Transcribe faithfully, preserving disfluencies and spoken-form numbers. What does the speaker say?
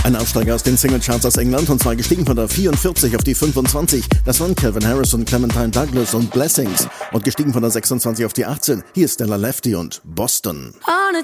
Ein Aufsteiger aus den Singlecharts aus England, und zwar gestiegen von der vierundvierzig auf die fünfundzwanzig. Das waren Calvin Harris und Clementine Douglas und Blessings. Und gestiegen von der sechsundzwanzig auf die achtzehn. Hier ist Stella Lefty und Boston. On a